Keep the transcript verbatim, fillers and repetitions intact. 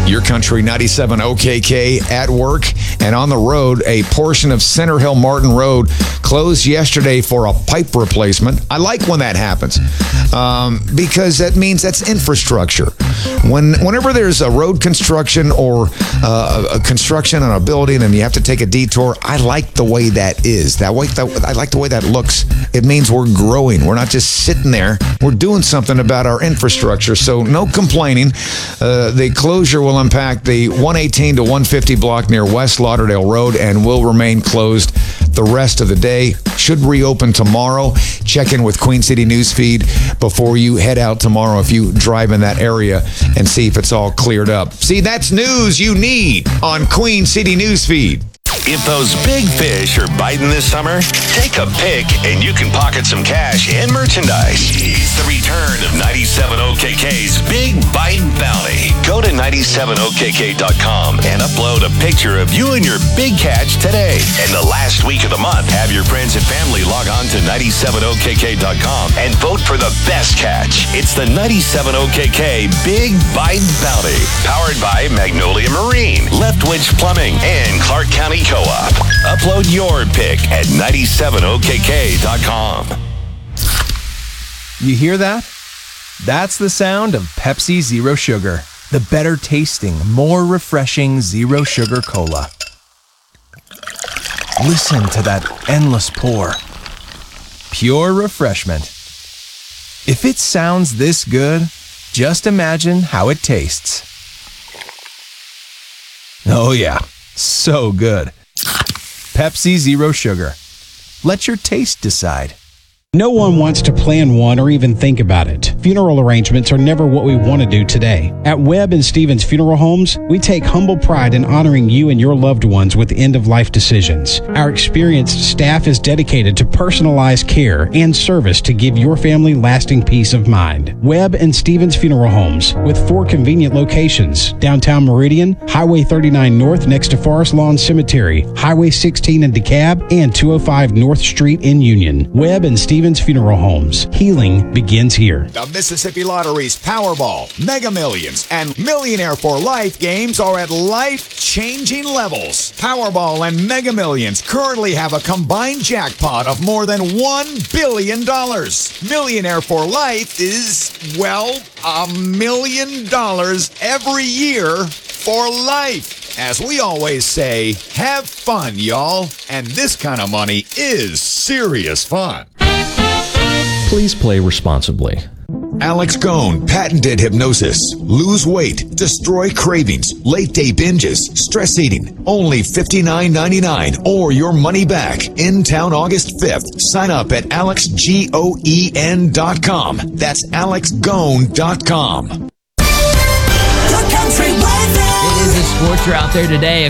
Your Country ninety-seven O K K at work and on the road. A portion of Center Hill Martin Road closed yesterday for a pipe replacement. I like when that happens um, because that means that's infrastructure. When Whenever there's a road construction or uh, a construction on a building and you have to take a detour, I like the way that is. That way, that, I like the way that looks. It means we're growing. We're not just sitting there. We're doing something about our infrastructure. So no complaining. Uh, the closure will impact the one eighteen to one fifty block near West Lauderdale Road and will remain closed the rest of the day. Should reopen tomorrow. Check in with Queen City Newsfeed before you head out tomorrow if you drive in that area and see if it's all cleared up. See, that's news you need on Queen City Newsfeed. If those big fish are biting this summer, take a pick and you can pocket some cash and merchandise. It's the return of ninety-seven O K K's Big Bite Bounty. Go to ninety-seven O K K dot com and upload a picture of you and your big catch today. And the last week of the month, have your friends and family log on to ninety-seven O K K dot com and vote for the best catch. It's the ninety-seven O K K Big Bite Bounty. Powered by Magnolia Marine, Leftwich Plumbing, and Clark County Co-op. Upload your pick at ninety-seven O K K dot com. You hear that? That's the sound of Pepsi Zero Sugar, the better tasting, more refreshing zero sugar cola. Listen to that endless pour. Pure refreshment. If it sounds this good, just imagine how it tastes. Oh yeah, so good. Pepsi Zero Sugar. Let your taste decide. No one wants to plan one or even think about it. Funeral arrangements are never what we want to do today. At Webb and Stevens Funeral Homes, we take humble pride in honoring you and your loved ones with end-of-life decisions. Our experienced staff is dedicated to personalized care and service to give your family lasting peace of mind. Webb and Stevens Funeral Homes, with four convenient locations: downtown Meridian, Highway thirty-nine North next to Forest Lawn Cemetery, Highway sixteen in DeKalb, and two oh five North Street in Union. Webb and Stevens Funeral Homes. Healing begins here. The Mississippi Lottery's Powerball, Mega Millions, and Millionaire for Life games are at life-changing levels. Powerball and Mega Millions currently have a combined jackpot of more than one billion dollars. Millionaire for Life is, well, a million dollars every year for life. As we always say, have fun, y'all. And this kind of money is serious fun. Please play responsibly. Alex Gone patented hypnosis. Lose weight, destroy cravings, late day binges, stress eating. Only fifty-nine ninety-nine or your money back. In town August fifth. Sign up at alex goen dot com. That's alex gone dot com. It is a scorcher out there today.